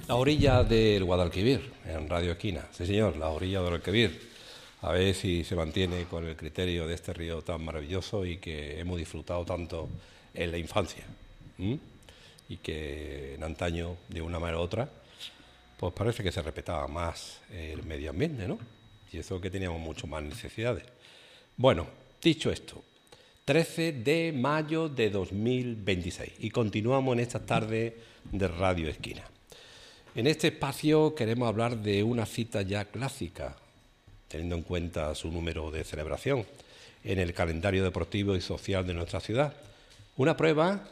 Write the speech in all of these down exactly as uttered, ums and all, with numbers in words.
La orilla del Guadalquivir, en Radio Esquina. Sí, señor, la orilla del Guadalquivir. A ver si se mantiene con el criterio de este río tan maravilloso y que hemos disfrutado tanto en la infancia. ¿Mm? Y que en antaño, de una manera u otra, pues parece que se respetaba más el medio ambiente, ¿no? Y eso que teníamos mucho más necesidades. Bueno, dicho esto, trece de mayo de dos mil veintiséis y continuamos en esta tarde de Radio Esquina. En este espacio queremos hablar de una cita ya clásica, teniendo en cuenta su número de celebración en el calendario deportivo y social de nuestra ciudad. Una prueba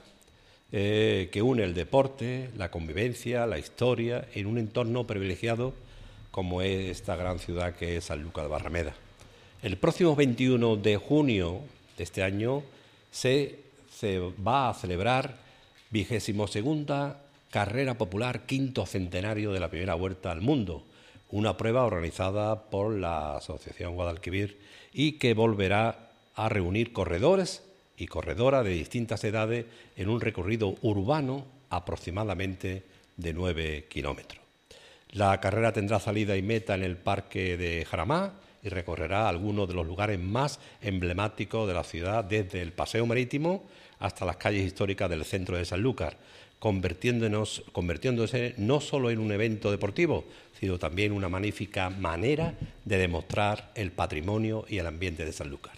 eh, que une el deporte, la convivencia, la historia, en un entorno privilegiado como es esta gran ciudad que es Sanlúcar de Barrameda. El próximo veintiuno de junio de este año se, se va a celebrar vigésimo segunda Carrera Popular, quinto centenario de la primera Vuelta al Mundo, una prueba organizada por la Asociación Guadalquivir y que volverá a reunir corredores y corredoras de distintas edades en un recorrido urbano aproximadamente de nueve kilómetros. La carrera tendrá salida y meta en el Parque de Jaramá y recorrerá algunos de los lugares más emblemáticos de la ciudad, desde el Paseo Marítimo hasta las calles históricas del centro de Sanlúcar, convirtiéndonos, convirtiéndose no solo en un evento deportivo, sino también una magnífica manera de demostrar el patrimonio y el ambiente de Sanlúcar.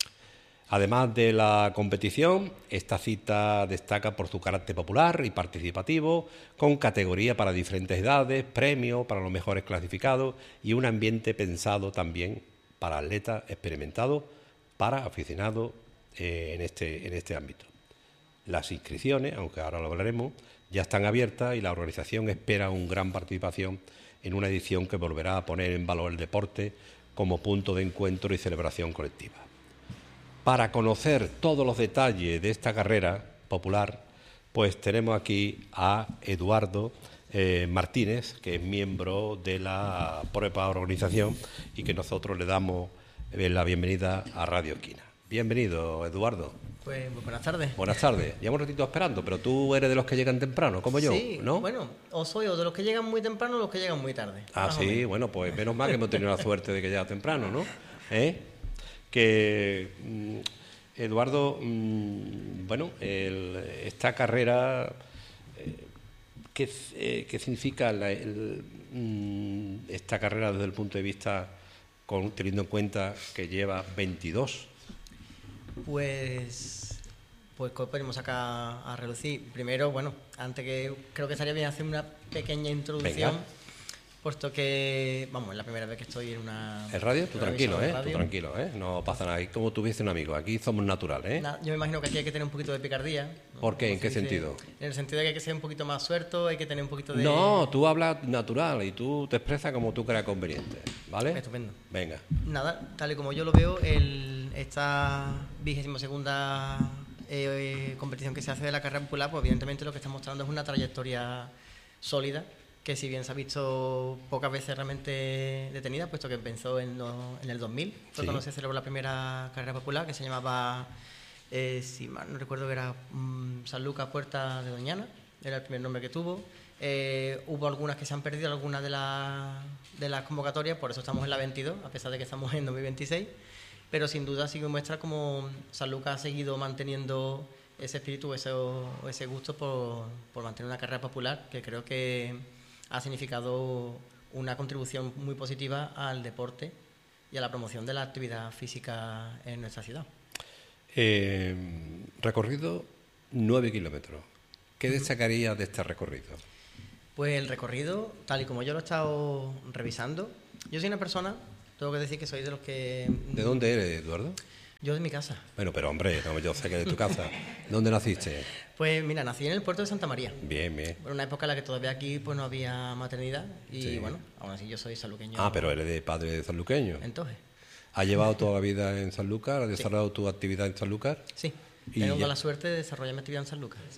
Además de la competición, esta cita destaca por su carácter popular y participativo, con categoría para diferentes edades, premios para los mejores clasificados y un ambiente pensado también para atletas experimentados, para aficionados eh, en, este, en este ámbito. Las inscripciones, aunque ahora lo hablaremos, ya están abiertas y la organización espera una gran participación en una edición que volverá a poner en valor el deporte como punto de encuentro y celebración colectiva. Para conocer todos los detalles de esta carrera popular, pues tenemos aquí a Eduardo eh, Martínez, que es miembro de la propia organización y que nosotros le damos eh, la bienvenida a Radio Esquina. Bienvenido, Eduardo. Pues buenas tardes. Buenas tardes. Llevo un ratito esperando, pero tú eres de los que llegan temprano, como yo, sí, ¿no? Bueno, o soy o de los que llegan muy temprano o los que llegan muy tarde. Ah, sí, bueno, pues menos mal que hemos tenido la suerte de que llega temprano, ¿no? ¿Eh? Que, mm, Eduardo, mm, bueno, el, esta carrera, eh, ¿qué, eh, ¿qué significa la, el, mm, esta carrera desde el punto de vista, con, teniendo en cuenta que lleva veintidós? Pues, pues venimos acá a relucir. Primero, bueno, antes que creo que estaría bien hacer una pequeña introducción. Venga. Puesto que, vamos, es la primera vez que estoy en una... ¿El radio? Tú tranquilo, ¿eh? Tú tranquilo, ¿eh? No pasa nada. Como tuviese un amigo. Aquí somos naturales, ¿eh? Yo me imagino que aquí hay que tener un poquito de picardía, ¿no? ¿Por qué? ¿En qué sentido? En el sentido de que hay que ser un poquito más suelto, hay que tener un poquito de... No, tú hablas natural y tú te expresas como tú creas conveniente, ¿vale? Estupendo. Venga. Nada, tal y como yo lo veo, el, esta vigésima segunda eh, competición que se hace de la carrera popular, pues evidentemente lo que está mostrando es una trayectoria sólida, que si bien se ha visto pocas veces realmente detenida, puesto que empezó en, lo, en el dos mil, fue sí. cuando se celebró la primera carrera popular, que se llamaba, eh, si mal no recuerdo, que era um, Sanlúcar Puerta de Doñana, era el primer nombre que tuvo. Eh, hubo algunas que se han perdido, algunas de, la, de las convocatorias, por eso estamos en la veintidós, a pesar de que estamos en dos mil veintiséis, pero sin duda sí que muestra cómo Sanlúcar ha seguido manteniendo ese espíritu, ese, ese gusto por, por mantener una carrera popular, que creo que ha significado una contribución muy positiva al deporte y a la promoción de la actividad física en nuestra ciudad. Eh, recorrido nueve kilómetros. ¿Qué destacaría de este recorrido? Pues el recorrido, tal y como yo lo he estado revisando, yo soy una persona, tengo que decir que soy de los que... ¿De dónde eres, Eduardo? Yo de mi casa. Bueno, pero hombre, no, yo sé que de tu casa. ¿Dónde naciste? Pues mira, nací en el puerto de Santa María. Bien, bien. En una época en la que todavía aquí pues no había maternidad y sí. Bueno, aún así yo soy sanluqueño. Ah, pero eres de padre de sanluqueño. Entonces. ¿Has llevado toda la vida en Sanlúcar? ¿Has desarrollado sí. tu actividad en Sanlúcar? Sí, tengo ya... la suerte de desarrollar mi actividad en Sanlúcar, sí.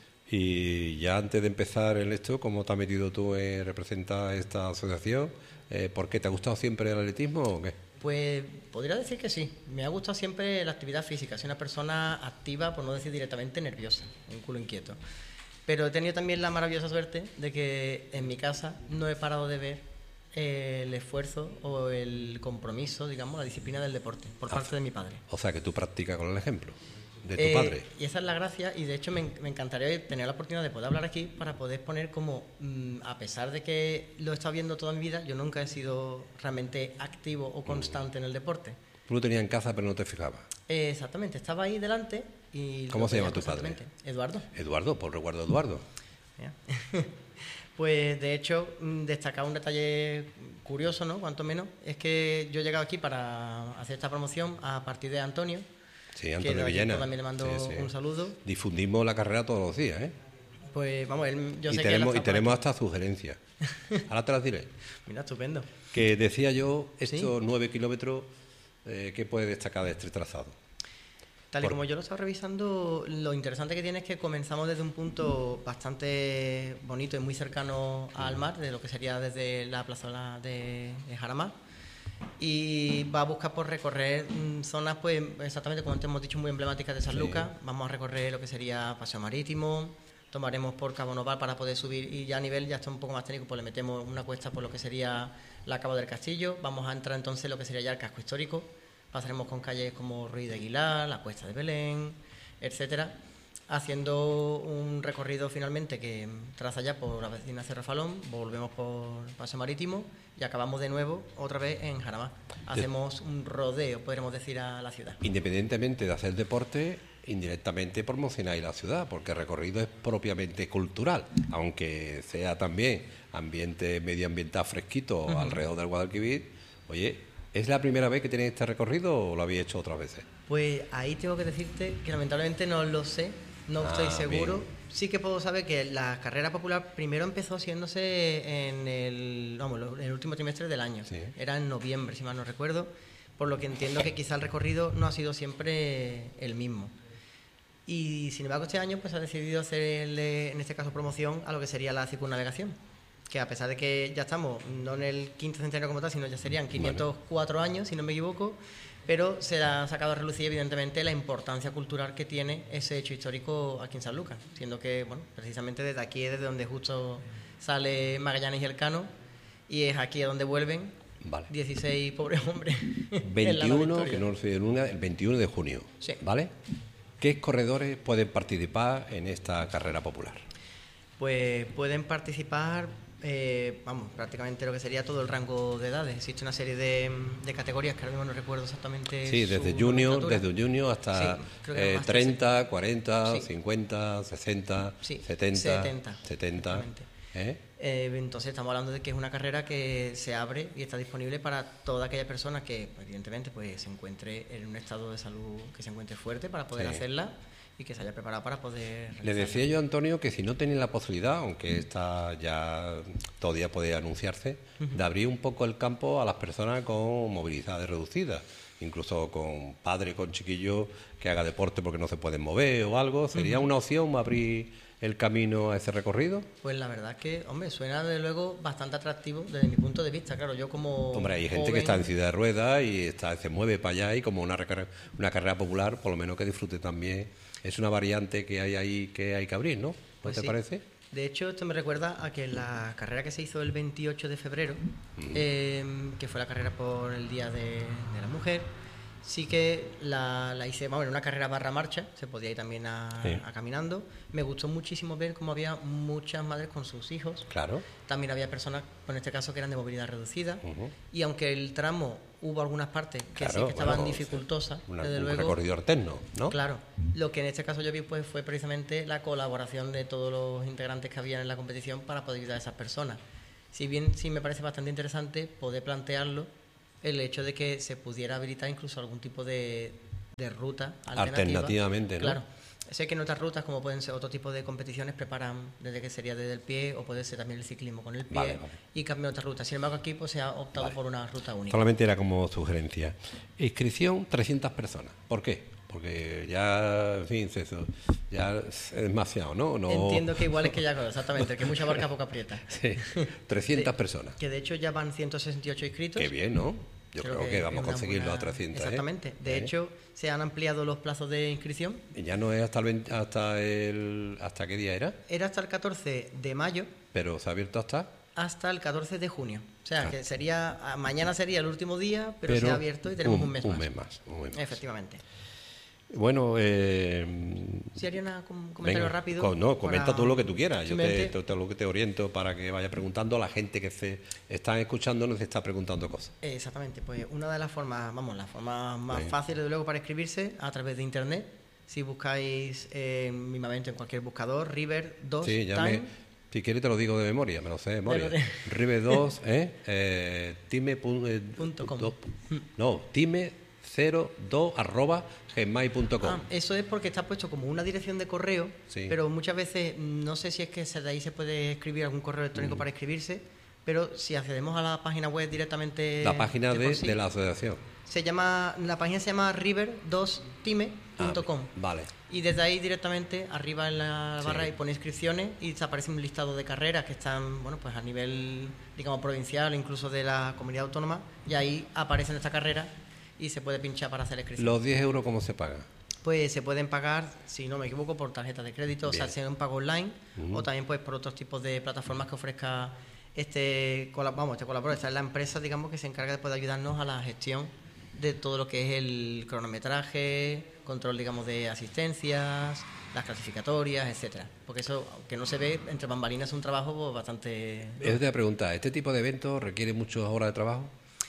Y ya antes de empezar en esto, ¿cómo te has metido tú en representar esta asociación? Eh, ¿Por qué te ha gustado siempre el atletismo o qué? Pues podría decir que sí. Me ha gustado siempre la actividad física. Soy una persona activa, por no decir directamente nerviosa, un culo inquieto. Pero he tenido también la maravillosa suerte de que en mi casa no he parado de ver eh, el esfuerzo o el compromiso, digamos, la disciplina del deporte por Ah, parte de mi padre. O sea, que tú practicas con el ejemplo de tu Eh, padre. Y esa es la gracia, y de hecho me, me encantaría tener la oportunidad de poder hablar aquí para poder poner como, mm, a pesar de que lo he estado viendo toda mi vida, yo nunca he sido realmente activo o constante en el deporte. Tú lo tenías en casa, pero no te fijabas. Eh, exactamente, estaba ahí delante y... ¿Cómo lo se llama veía tu padre? constantemente. Eduardo. Eduardo, por recuerdo Eduardo. Mira. Pues de hecho, mm, destacar un detalle curioso, ¿no? Cuanto menos, es que yo he llegado aquí para hacer esta promoción a partir de Antonio. Sí, que Antonio de aquí, Villena. pues, también le mando Sí, sí. un saludo. Difundimos la carrera todos los días, ¿eh? Pues vamos, él, yo y sé tenemos, que y él está por tenemos aquí. hasta sugerencias. Ahora te las diré. Mira, estupendo. Que decía yo, estos Sí. nueve kilómetros, eh, ¿qué puede destacar de este trazado? Tal y Por- como yo lo estaba revisando, lo interesante que tiene es que comenzamos desde un punto bastante bonito y muy cercano al mar, de lo que sería desde la plaza de, de Jarama, y va a buscar por recorrer mm, zonas, pues exactamente como te hemos dicho, muy emblemáticas de San Sí. Lucas. Vamos a recorrer lo que sería Paseo Marítimo, tomaremos por Cabo Noval para poder subir, y ya a nivel ya está un poco más técnico, pues le metemos una cuesta por lo que sería la Cava del Castillo. Vamos a entrar entonces en lo que sería ya el casco histórico. Pasaremos con calles como Ruiz de Aguilar, la Cuesta de Belén, etcétera, haciendo un recorrido finalmente que traza ya por la vecina Cerro Falón, volvemos por Paseo Marítimo y acabamos de nuevo otra vez en Jarama. Hacemos un rodeo, podríamos decir, a la ciudad. Independientemente de hacer deporte, indirectamente promocionáis la ciudad, porque el recorrido es propiamente cultural, aunque sea también ambiente medioambiental fresquito Ujú. alrededor del Guadalquivir. Oye, ¿es la primera vez que tenéis este recorrido o lo habéis hecho otras veces? Pues ahí tengo que decirte que lamentablemente no lo sé, no estoy Ah, seguro. bien. Sí que puedo saber que la carrera popular primero empezó haciéndose en el, vamos, lo- en el último trimestre del año. Sí. Era en noviembre, si mal no recuerdo, por lo que entiendo que quizá el recorrido no ha sido siempre el mismo. Y sin embargo este año pues ha decidido hacerle, en este caso, promoción a lo que sería la circunnavegación, que a pesar de que ya estamos no en el quinto centenario como tal, sino ya serían quinientos cuatro años, si no me equivoco, pero se ha sacado a relucir evidentemente la importancia cultural que tiene ese hecho histórico aquí en San Lucas, siendo que, bueno, precisamente desde aquí es desde donde justo sale Magallanes y Elcano, y es aquí a donde vuelven Vale. dieciséis pobres hombres. en la veintiuno, victoria. que no lo sé de luna, el veintiuno de junio, Sí. ¿vale? ¿Qué corredores pueden participar en esta carrera popular? Pues pueden participar, eh, vamos, prácticamente lo que sería todo el rango de edades. Existe una serie de, de categorías que ahora mismo no recuerdo exactamente. Sí, su desde junior, nomenclatura. desde junior hasta Sí, creo que eh, más de treinta, cuarenta, Sí. cincuenta, sesenta, Sí, setenta, setenta, setenta. exactamente. ¿eh? Eh, entonces estamos hablando de que es una carrera que se abre y está disponible para toda aquella persona que, evidentemente, pues se encuentre en un estado de salud, que se encuentre fuerte para poder Sí. hacerla y que se haya preparado para poder Le realizarla. decía yo a Antonio que si no tenéis la posibilidad, aunque está ya todavía puede anunciarse, de abrir un poco el campo a las personas con movilidades reducidas, incluso con padre, con chiquillos que haga deporte porque no se pueden mover o algo. ¿Sería una opción abrir el camino a ese recorrido? Pues la verdad es que, hombre, suena desde luego bastante atractivo desde mi punto de vista. Claro, yo como Hombre, hay gente joven- que está en silla de ruedas y está, se mueve para allá, y como una, recar- una carrera popular, por lo menos que disfrute también. Es una variante que hay ahí que hay que abrir, ¿no? ¿No Pues te sí. parece? De hecho, esto me recuerda a que la carrera que se hizo el veintiocho de febrero, eh, que fue la carrera por el Día de, de la Mujer, sí que la, la hice, vamos, en una carrera barra marcha, se podía ir también a, Sí. a caminando. Me gustó muchísimo ver cómo había muchas madres con sus hijos. Claro. También había personas, en este caso, que eran de movilidad reducida. Ujú. Y aunque el tramo hubo algunas partes que sí Claro, que estaban bueno, dificultosas, una- desde un luego. recorrido alterno, ¿no? Claro, lo que en este caso yo vi pues fue precisamente la colaboración de todos los integrantes que habían en la competición para poder ayudar a esas personas. Si bien sí me parece bastante interesante poder plantearlo, el hecho de que se pudiera habilitar incluso algún tipo de, de ruta alternativa. Alternativamente, ¿no? Claro. Sé que en otras rutas, como pueden ser otro tipo de competiciones, preparan desde que sería desde el pie, o puede ser también el ciclismo con el pie, Vale, vale. y cambian otras rutas. Sin embargo, aquí pues se ha optado Vale. por una ruta única. Solamente era como sugerencia. Inscripción trescientas personas. ¿Por qué? Porque ya, en fin, eso, ya es demasiado, ¿no? no... Entiendo que igual es que ya, exactamente, que mucha barca poca aprieta. Sí, trescientas De- personas. Que de hecho ya van ciento sesenta y ocho inscritos. Qué bien, ¿no? Yo creo, creo que, que vamos a conseguirlo buena... a trescientos. Exactamente. ¿eh? De ¿Eh? hecho, se han ampliado los plazos de inscripción. ¿Y ya no es hasta el, veinte, hasta el... ¿Hasta qué día era? Era hasta el catorce de mayo. ¿Pero se ha abierto hasta...? Hasta el catorce de junio. O sea, ah. que sería... Mañana sería el último día, pero, pero se ha abierto y tenemos un, un, mes, un más. mes más. Un mes más. Efectivamente. Bueno, eh... sí, haría una, un comentario venga, rápido. Con, no, comenta para... tú lo que tú quieras. Yo te, te, te, lo que te oriento para que vaya preguntando a la gente que se está escuchando, nos está preguntando cosas. Exactamente. Pues una de las formas, vamos, la forma más venga. fácil de luego para inscribirse a través de internet. Si buscáis eh, mismamente en cualquier buscador, River dos sí, ya Time. Me, si quieres te lo digo de memoria, me lo sé de memoria. De... River dos, ¿eh? eh time. Eh, punto com. Do, no, time cero dos arroba gmail punto com. Ah, eso es porque está puesto como una dirección de correo, sí. pero muchas veces no sé si es que de ahí se puede escribir algún correo electrónico mm. para inscribirse, pero si accedemos a la página web directamente... La página de, de, sí, de la asociación. Se llama, la página se llama river dos time punto com. Ah, vale. Y desde ahí directamente arriba en la barra sí. y pone inscripciones y te aparece un listado de carreras que están, bueno, pues a nivel, digamos, provincial, incluso de la comunidad autónoma, y ahí aparece esta carrera y se puede pinchar para hacer inscripción. ¿Los diez euros cómo se pagan? Pues se pueden pagar, si no me equivoco, por tarjeta de crédito, bien. O sea, sea un pago online, uh-huh. o también pues por otros tipos de plataformas que ofrezca este, vamos, este colaborador. Esta es la empresa, digamos, que se encarga de poder ayudarnos a la gestión de todo lo que es el cronometraje, control, digamos, de asistencias, las clasificatorias, etcétera. Porque eso, aunque no se ve, entre bambalinas es un trabajo pues, bastante... Es de preguntar, ¿este tipo de eventos requiere muchas horas de trabajo?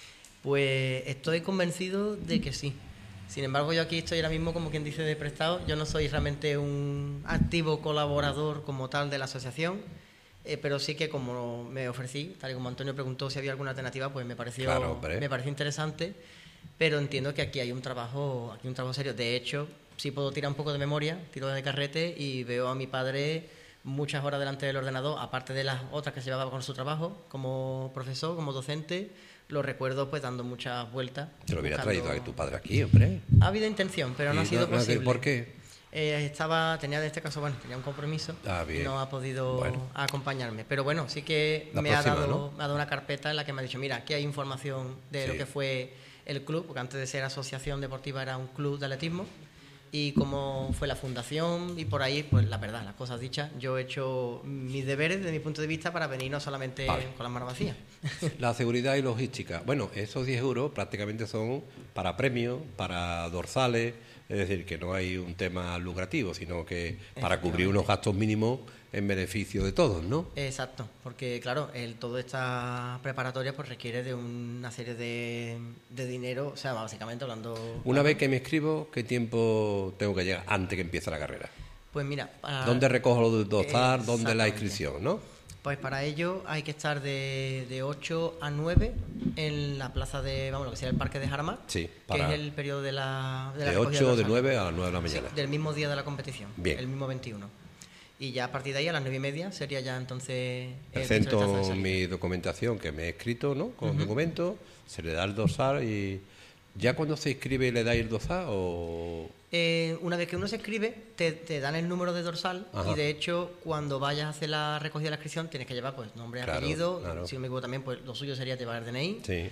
Pues estoy convencido de que sí. Sin embargo, yo aquí estoy ahora mismo, como quien dice, de prestado. Yo no soy realmente un activo colaborador como tal de la asociación, eh, pero sí que como me ofrecí, tal y como Antonio preguntó si había alguna alternativa, pues me pareció, claro, me pareció interesante, pero entiendo que aquí hay un trabajo, aquí un trabajo serio. De hecho, sí puedo tirar un poco de memoria, tiro de carrete y veo a mi padre muchas horas delante del ordenador, aparte de las otras que se llevaba con su trabajo, como profesor, como docente. Lo recuerdo pues dando muchas vueltas. Te lo hubiera buscando... traído a tu padre aquí, hombre. Ha habido intención, pero no ha sido no, posible. ¿Por qué? Eh, estaba, tenía en este caso, bueno, tenía un compromiso ah, bien. y no ha podido bueno. acompañarme. Pero bueno, sí que La me próxima, ha, dado, ¿no? me ha dado una carpeta en la que me ha dicho, mira, aquí hay información de sí. lo que fue el club, porque antes de ser asociación deportiva era un club de atletismo, y cómo fue la fundación, y por ahí, pues la verdad, las cosas dichas, yo he hecho mis deberes desde mi punto de vista para venir no solamente vale. con las manos vacías. La seguridad y logística. Bueno, esos diez euros prácticamente son para premios, para dorsales, es decir, que no hay un tema lucrativo, sino que para cubrir unos gastos mínimos en beneficio de todos, ¿no? Exacto, porque claro, el, toda esta preparatoria pues requiere de una serie de, de dinero, o sea, básicamente hablando... Una claro, vez que me inscribo, ¿qué tiempo tengo que llegar antes que empiece la carrera? Pues mira... Para, ¿Dónde recojo los de dotar? ¿Dónde la inscripción, no? Pues para ello hay que estar de, de ocho a nueve en la plaza de, vamos, lo que sea el Parque de Jarama, sí, para, que es el periodo de la... De, la de ocho, de nueve a las nueve de la mañana. Sí, del mismo día de la competición, bien. El mismo veintiuno. Y ya a partir de ahí, a las nueve y media, sería ya entonces... Presento mi documentación que me he escrito, ¿no? Con uh-huh. documentos, se le da el dorsal y... ¿Ya cuando se inscribe le dais el dorsal o...? Eh, una vez que uno se inscribe, te, te dan el número de dorsal. Ajá. Y de hecho, cuando vayas a hacer la recogida de la inscripción, tienes que llevar pues nombre, claro, apellido, claro. si no me equivoco también, pues lo suyo sería llevar el D N I, sí.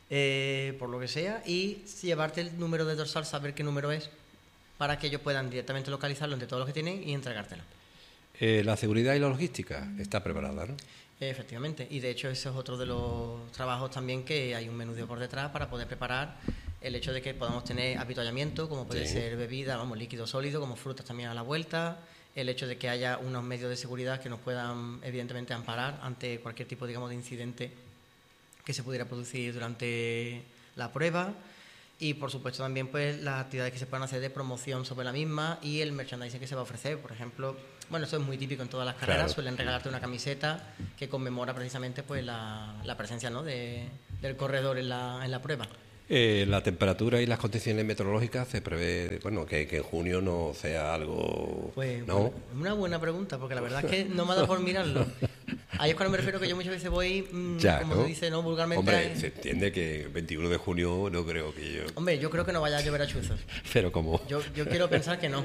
eh, por lo que sea, y llevarte el número de dorsal, saber qué número es, para que ellos puedan directamente localizarlo entre todos los que tienen y entregártelo. Eh, la seguridad y la logística está preparada, ¿no? Efectivamente, y de hecho ese es otro de los trabajos también, que hay un menudeo por detrás para poder preparar el hecho de que podamos tener avituallamiento, como puede sí. ser bebida, vamos, líquido sólido, como frutas también a la vuelta, el hecho de que haya unos medios de seguridad que nos puedan evidentemente amparar ante cualquier tipo, digamos, de incidente que se pudiera producir durante la prueba, y por supuesto también pues las actividades que se puedan hacer de promoción sobre la misma y el merchandising que se va a ofrecer. Por ejemplo, bueno, eso es muy típico en todas las carreras, claro. Suelen regalarte una camiseta que conmemora precisamente pues la, la presencia, ¿no?, de, del corredor en la, en la prueba. Eh, la temperatura y las condiciones meteorológicas se prevé, bueno, que, que en junio no sea algo... Pues ¿no? Bueno, una buena pregunta, porque la verdad es que no me ha dado por mirarlo. Ahí es cuando me refiero que yo muchas veces voy, mmm, ya, como ¿no? dice, ¿no?, vulgarmente... Hombre, se entiende que el veintiuno de junio no creo que yo... Hombre, yo creo que no vaya a llover a chuzos. Pero ¿cómo? Yo, yo quiero pensar que no.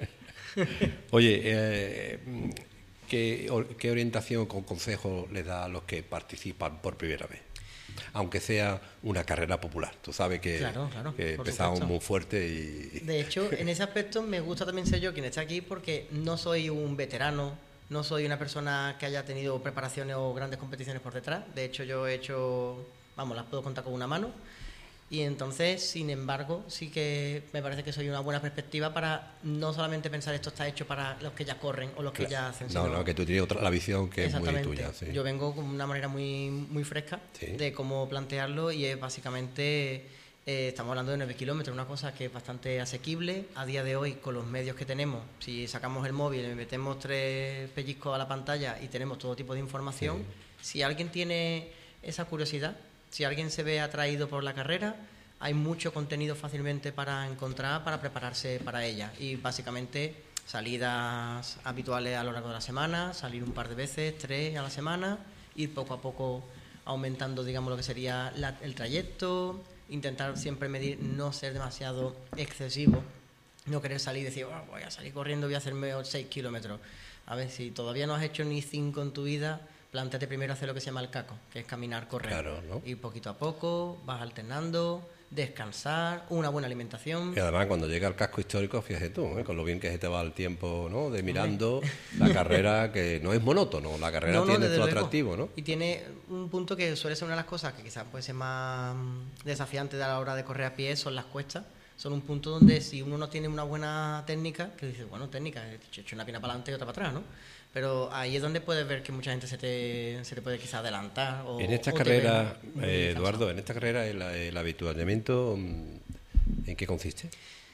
Oye, eh, ¿qué, ¿qué orientación o consejo le da a los que participan por primera vez? Aunque sea una carrera popular. Tú sabes que, claro, claro, que por empezamos supuesto. muy fuerte y... De hecho, en ese aspecto me gusta también ser yo quien está aquí porque no soy un veterano, no soy una persona que haya tenido preparaciones o grandes competiciones por detrás. De hecho, yo he hecho, vamos, las puedo contar con una mano. Y entonces, sin embargo, sí que me parece que soy una buena perspectiva para no solamente pensar esto está hecho para los que ya corren o los que ya hacen. No, sino... no, que tú tienes otra la visión que es muy tuya. Sí. Yo vengo con una manera muy, muy fresca sí. de cómo plantearlo y es básicamente, eh, estamos hablando de nueve kilómetros, una cosa que es bastante asequible a día de hoy con los medios que tenemos. Si sacamos el móvil y le metemos tres pellizcos a la pantalla y tenemos todo tipo de información, sí. Si alguien tiene esa curiosidad, si alguien se ve atraído por la carrera, hay mucho contenido fácilmente para encontrar, para prepararse para ella. Y básicamente salidas habituales a lo largo de la semana, salir un par de veces, tres a la semana, ir poco a poco aumentando, digamos, lo que sería la, el trayecto, intentar siempre medir, no ser demasiado excesivo, no querer salir y decir, oh, voy a salir corriendo, voy a hacerme seis kilómetros. A ver, si todavía no has hecho ni cinco en tu vida, plántate primero hacer lo que se llama el caco, que es caminar, correr. Claro, ¿no? Ir poquito a poco, vas alternando, descansar, una buena alimentación. Y además cuando llega el casco histórico, fíjate tú, ¿eh? Con lo bien que se te va el tiempo, ¿no? De mirando la carrera, que no es monótono, la carrera no, no, tiene su atractivo, ¿no? Y tiene un punto que suele ser una de las cosas que quizás puede ser más desafiante a la hora de correr a pie, son las cuestas. Son un punto donde si uno no tiene una buena técnica, que dices, bueno, técnica, he hecho una pierna para adelante y otra para atrás, ¿no? Pero ahí es donde puedes ver que mucha gente se te, se te puede quizás adelantar. O, en esta o carrera, eh, Eduardo, en esta carrera el, el habituallamiento, ¿en qué consiste?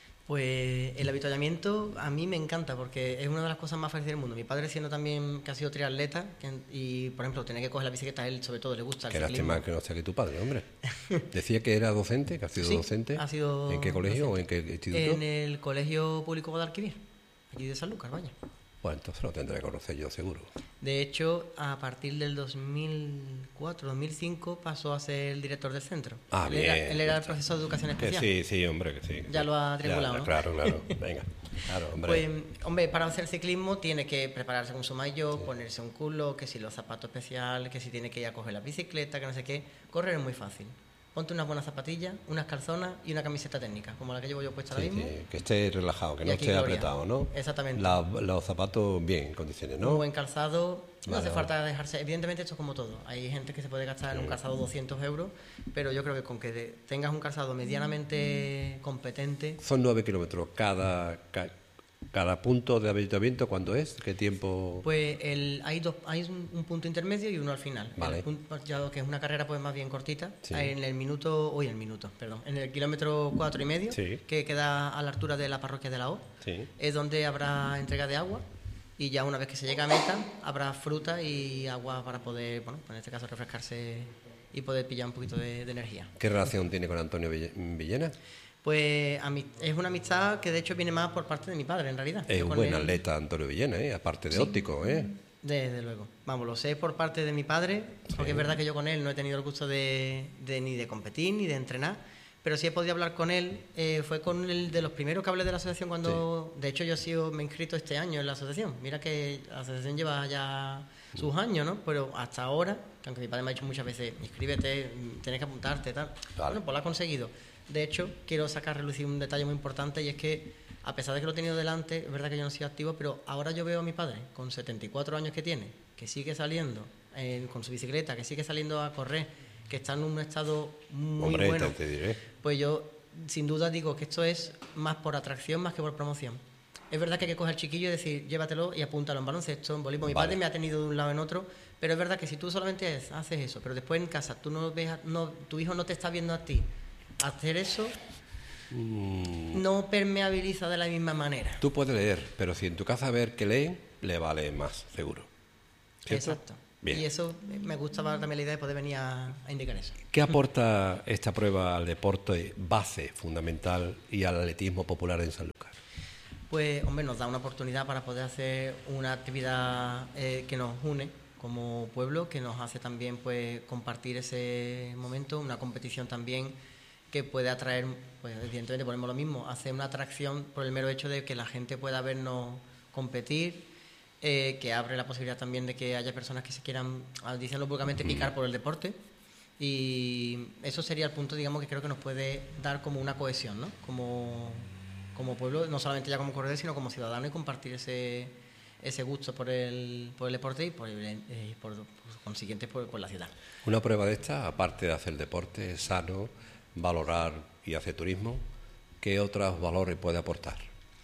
Pues el habituallamiento a mí me encanta porque es una de las cosas más fáciles del mundo. Mi padre siendo también que ha sido triatleta que, y, por ejemplo, tener que coger la bicicleta, a él sobre todo le gusta el Qué ciclismo. lástima que no esté aquí tu padre, hombre. Decía que era docente, que ha sido sí, docente. Ha sido ¿En qué colegio docente. o en qué instituto? En el Colegio Público Guadalquivir, allí de Sanlúcar, vaya. Bueno, entonces lo tendré que conocer yo, seguro. De hecho, a partir del dos mil cuatro, dos mil cinco pasó a ser el director del centro. Ah, él bien. Era, él era el profesor de educación especial. Que sí, sí, hombre, que sí. Ya lo ha triangulado, ¿no? Claro, claro. Venga, claro, hombre. Pues, hombre, para hacer ciclismo tiene que prepararse con su maillot, sí. Ponerse un culo, que si los zapatos especiales, que si tiene que ir a coger la bicicleta, que no sé qué. Correr es muy fácil. Ponte unas buenas zapatillas, unas calzonas y una camiseta técnica, como la que llevo yo puesta sí, ahora mismo. Sí, que esté relajado, que y no esté gloria. apretado, ¿no? Exactamente. La, los zapatos bien, en condiciones, ¿no? Un buen calzado, no vale, hace vale. falta dejarse... Evidentemente esto es como todo. Hay gente que se puede gastar en un calzado doscientos euros, pero yo creo que con que de, tengas un calzado medianamente competente... Son nueve kilómetros cada... cada ¿Cada punto de habituamiento cuándo es? ¿Qué tiempo...? Pues el, hay dos hay un, un punto intermedio y uno al final. Vale. El punto, ya que es una carrera pues más bien cortita. Sí. En el minuto... Uy, el minuto, perdón. En el kilómetro cuatro y medio, sí. que queda a la altura de la parroquia de la O, sí. es donde habrá entrega de agua. Y ya una vez que se llega a meta, habrá fruta y agua para poder, bueno, en este caso refrescarse y poder pillar un poquito de, de energía. ¿Qué relación tiene con Antonio Villena? Pues es una amistad que de hecho viene más por parte de mi padre, en realidad. Es un con buen él, atleta Antonio Villena, ¿eh? Aparte de sí, óptico, ¿eh? Desde luego. Vamos, lo sé por parte de mi padre, porque sí. Es verdad que yo con él no he tenido el gusto de, de ni de competir ni de entrenar, pero sí he podido hablar con él. Eh, fue con el de los primeros que hablé de la asociación cuando... Sí. De hecho, yo he sido, me he inscrito este año en la asociación. Mira que la asociación lleva ya sus años, ¿no? Pero hasta ahora, que aunque mi padre me ha dicho muchas veces, inscríbete, tienes que apuntarte, tal. Vale. Bueno, pues lo ha conseguido. De hecho, quiero sacar a relucir un detalle muy importante y es que, a pesar de que lo he tenido delante, es verdad que yo no he sido activo, pero ahora yo veo a mi padre, con setenta y cuatro años que tiene, que sigue saliendo eh, con su bicicleta, que sigue saliendo a correr, que está en un estado muy Hombre, bueno. Te, te diré. Pues yo, sin duda, digo que esto es más por atracción más que por promoción. Es verdad que hay que coger al chiquillo y decir, llévatelo y apúntalo en baloncesto, en voleibol. Mi vale. Padre me ha tenido de un lado en otro, pero es verdad que si tú solamente haces eso, pero después en casa tú no ves, no, tu hijo no te está viendo a ti hacer eso, mm. no permeabiliza de la misma manera. Tú puedes leer, pero si en tu casa ver que leen, le vale más, seguro. ¿Cierto? Exacto. Bien. Y eso me gustaba también la idea de poder venir a, a indicar eso. ¿Qué aporta esta prueba al deporte base fundamental y al atletismo popular en Sanlúcar? Pues, hombre, nos da una oportunidad para poder hacer una actividad eh, que nos une como pueblo, que nos hace también pues compartir ese momento, una competición también que puede atraer, pues evidentemente ponemos lo mismo, hacer una atracción por el mero hecho de que la gente pueda vernos competir, eh, que abre la posibilidad también de que haya personas que se quieran, al decirlo públicamente, picar por el deporte Y eso sería el punto, digamos, que creo que nos puede dar como una cohesión, ¿no? Como, como pueblo, no solamente ya como corredor, sino como ciudadano, y compartir ese, ese gusto por el, por el deporte y por, eh, por, por consiguiente por, por la ciudad. Una prueba de esta, aparte de hacer deporte sano, valorar y hacer turismo, ¿qué otros valores puede aportar?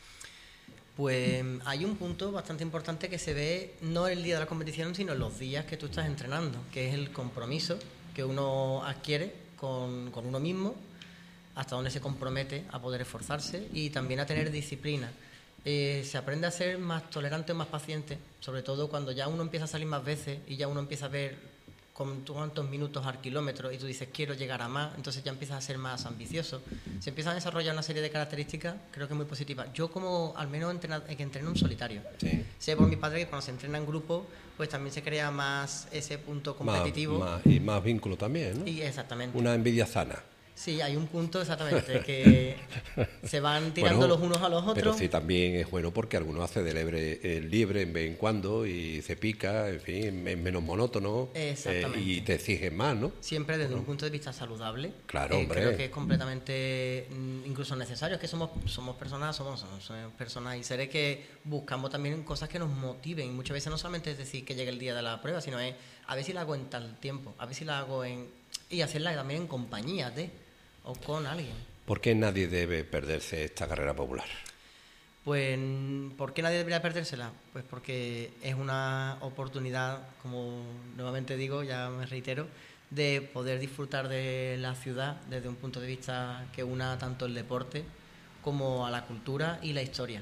Pues hay un punto bastante importante que se ve no el día de la competición, sino los días que tú estás entrenando, que es el compromiso que uno adquiere con, con uno mismo, hasta donde se compromete a poder esforzarse y también a tener disciplina. Eh, se aprende a ser más tolerante o más paciente, sobre todo cuando ya uno empieza a salir más veces y ya uno empieza a ver con cuántos minutos al kilómetro y tú dices quiero llegar a más, entonces ya empiezas a ser más ambicioso. Se empiezan a desarrollar una serie de características, creo que muy positivas. Yo como al menos entreno, que entreno en solitario, sí. Sé por mi padre que cuando se entrena en grupo pues también se crea más ese punto competitivo. Más, más, y más vínculo también, ¿no? Y exactamente. Una envidia sana. Sí, hay un punto exactamente que se van tirando bueno, los unos a los otros. Pero sí también es bueno porque algunos hace de libre, eh, libre en vez en cuando y se pica, en fin, es menos monótono eh, y te exigen más, ¿no? Siempre desde bueno. un punto de vista saludable. Claro, eh, hombre. Creo que es completamente incluso necesario, es que somos somos personas, somos, somos personas y seres que buscamos también cosas que nos motiven. Y muchas veces no solamente es decir que llegue el día de la prueba, sino es a ver si la hago en tal tiempo, a ver si la hago en... y hacerla también en compañía de... o con alguien. ¿Por qué nadie debe perderse esta carrera popular? Pues, ¿por qué nadie debería perdérsela? Pues porque es una oportunidad, como nuevamente digo, ya me reitero, de poder disfrutar de la ciudad desde un punto de vista que una tanto el deporte como a la cultura y la historia.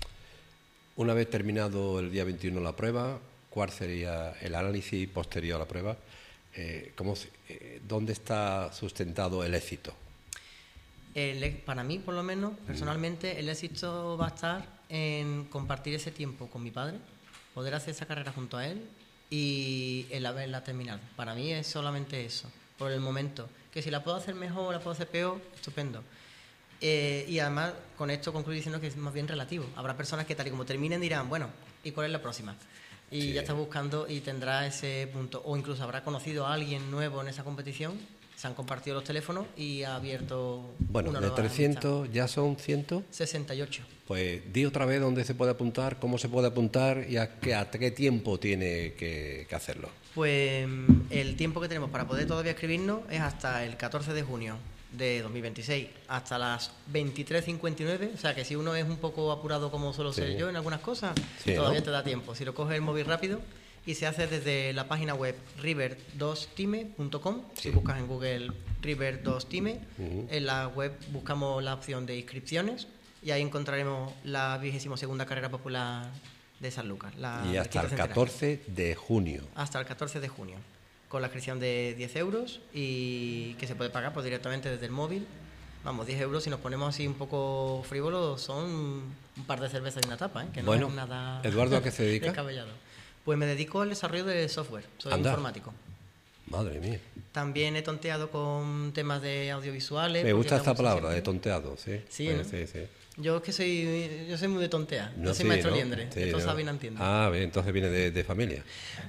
Una vez terminado el día veintiuno la prueba, ¿cuál sería el análisis posterior a la prueba? Eh, ¿cómo, eh, ¿Dónde está sustentado el éxito? El, para mí, por lo menos, personalmente, el éxito va a estar en compartir ese tiempo con mi padre, poder hacer esa carrera junto a él y el haberla terminado. Para mí es solamente eso, por el momento. Que si la puedo hacer mejor o la puedo hacer peor, estupendo. Eh, y además, con esto concluyo diciendo que es más bien relativo. Habrá personas que tal y como terminen dirán, bueno, ¿y cuál es la próxima? Y sí. Ya está buscando y tendrá ese punto. O incluso habrá conocido a alguien nuevo en esa competición, se han compartido los teléfonos y ha abierto bueno, una de trescientos ya son ciento sesenta y ocho. Pues di otra vez dónde se puede apuntar, cómo se puede apuntar y a qué, a qué tiempo tiene que, que hacerlo. Pues el tiempo que tenemos para poder todavía escribirnos es hasta el catorce de junio de dos mil veintiséis, hasta las veintitrés cincuenta y nueve, o sea que si uno es un poco apurado como suelo ser sí. yo en algunas cosas, sí, todavía ¿no? te da tiempo. Si lo coges el móvil rápido, y se hace desde la página web river dos time punto com. Sí. Si buscas en Google river dos time, uh-huh. en la web buscamos la opción de inscripciones y ahí encontraremos la vigésima segunda carrera popular de San Lucas. La y hasta el catorce de junio. Hasta el catorce de junio, con la inscripción de diez euros y que se puede pagar pues, directamente desde el móvil. Vamos, diez euros, si nos ponemos así un poco frívolos, son un par de cervezas y una tapa, ¿eh? Que no bueno, es nada... Eduardo, ¿a qué se dedica? Descabellado. Pues me dedico al desarrollo de software, soy Anda. informático. Madre mía. También he tonteado con temas de audiovisuales. Me gusta esta palabra, siempre. de tonteado, sí. Sí, pues, ¿no? sí, sí. Yo es que soy, yo soy muy de tontear, no, yo soy sí, maestro ¿no? liendre, sí, esto no. sabe y no entiende. Ah, bien, entonces viene de, de familia.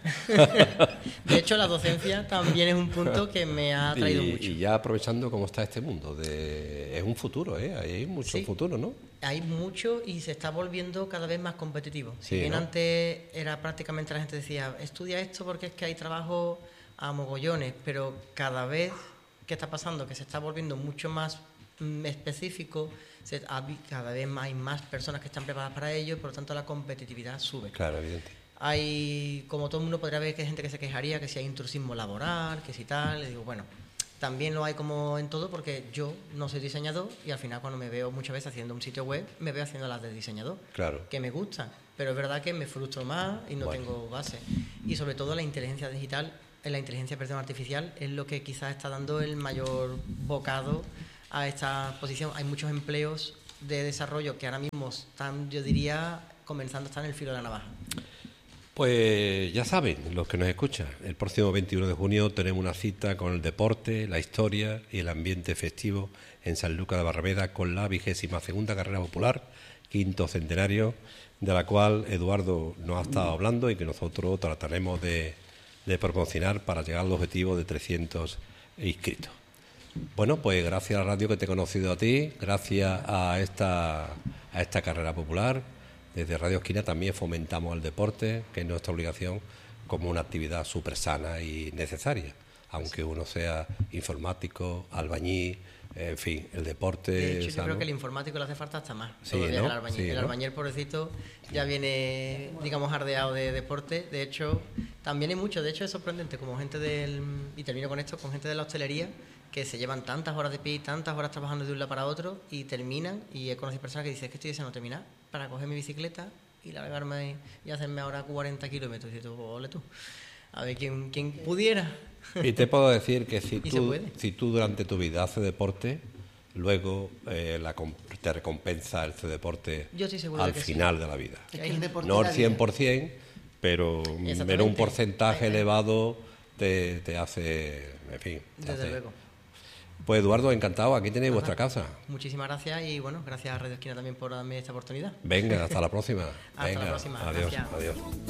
De hecho, la docencia también es un punto que me ha atraído y, mucho. Y ya aprovechando cómo está este mundo, de, es un futuro, ¿eh? Hay mucho sí, futuro, ¿no? Hay mucho y se está volviendo cada vez más competitivo. Si sí, bien ¿no? antes era prácticamente la gente decía, estudia esto porque es que hay trabajo a mogollones, pero cada vez que está pasando, que se está volviendo mucho más mm, específico, se, cada vez más, hay más personas que están preparadas para ello y por lo tanto la competitividad sube. Claro, evidente. Hay, como todo el mundo podría ver que hay gente que se quejaría que si hay intrusismo laboral, que si tal, le digo, bueno, también lo hay como en todo porque yo no soy diseñador y al final cuando me veo muchas veces haciendo un sitio web, me veo haciendo las de diseñador, claro. que me gustan, pero es verdad que me frustro más y no bueno. tengo base. Y sobre todo la inteligencia digital, la inteligencia perdón, artificial es lo que quizás está dando el mayor bocado a esta posición. Hay muchos empleos de desarrollo que ahora mismo están, yo diría, comenzando a estar en el filo de la navaja. Pues ya saben, los que nos escuchan, el próximo veintiuno de junio tenemos una cita con el deporte, la historia y el ambiente festivo en Sanlúcar de Barrameda con la vigésima segunda carrera popular, quinto centenario, de la cual Eduardo nos ha estado hablando y que nosotros trataremos de, de promocionar para llegar al objetivo de trescientos inscritos. Bueno, pues gracias a la radio que te he conocido a ti, gracias a esta, a esta carrera popular, desde Radio Esquina también fomentamos el deporte, que es nuestra obligación, como una actividad súper sana y necesaria, aunque uno sea informático, albañil, en fin, el deporte. De hecho, yo sano. creo que el informático le hace falta hasta más. Sí, todavía ¿no? el albañil. Sí, el ¿no? albañil, pobrecito, ya viene, digamos, ardeado de deporte. De hecho, también hay mucho. De hecho, es sorprendente, como gente del. Y termino con esto, con gente de la hostelería, que se llevan tantas horas de pie, tantas horas trabajando de un lado para otro, y terminan. Y he conocido personas que dicen, es que estoy deseando terminar para coger mi bicicleta y largarme y hacerme ahora cuarenta kilómetros. Y tú, ole tú. A ver, ¿quién, quién pudiera? Y te puedo decir que si Y se tú, puede. si tú durante tu vida haces deporte, luego eh, la, te recompensa ese deporte Yo estoy seguro al de que sí. final de la vida. Es que el deporte No es el la cien vida. por ciento, pero, pero un Exactamente. porcentaje Ahí, ahí. elevado te, te hace, en fin. te Desde hace- luego. Pues Eduardo, encantado, aquí tenéis vuestra casa. Muchísimas gracias y bueno, gracias a Radio Esquina también por darme esta oportunidad. Venga, hasta la próxima. Hasta la Venga, próxima, adiós, gracias. adiós.